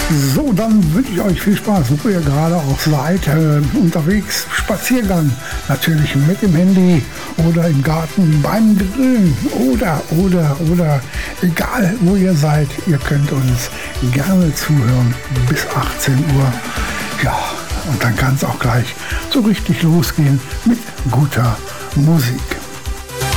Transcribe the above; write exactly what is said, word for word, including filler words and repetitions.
So, dann wünsche ich euch viel Spaß, wo ihr gerade auch seid, äh, unterwegs, Spaziergang, natürlich mit dem Handy oder im Garten beim Grillen oder, oder, oder, egal wo ihr seid, ihr könnt uns gerne zuhören bis achtzehn Uhr. Ja, und dann kann es auch gleich so richtig losgehen mit guter Musik.